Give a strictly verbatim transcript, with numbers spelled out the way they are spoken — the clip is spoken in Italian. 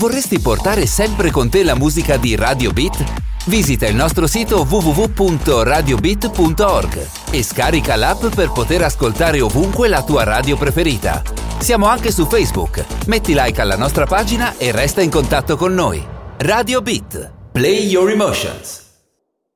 Vorresti portare sempre con te la musica di Radio Beat? Visita il nostro sito w w w punto radio beat punto org e scarica l'app per poter ascoltare ovunque la tua radio preferita. Siamo anche su Facebook. Metti like alla nostra pagina e resta in contatto con noi. Radio Beat. Play your emotions.